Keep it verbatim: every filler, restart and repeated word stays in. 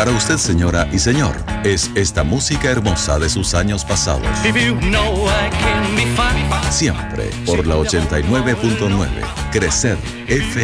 Para usted, señora y señor, es esta música hermosa de sus años pasados. Siempre por la ochenta y nueve punto nueve. Crecer F M.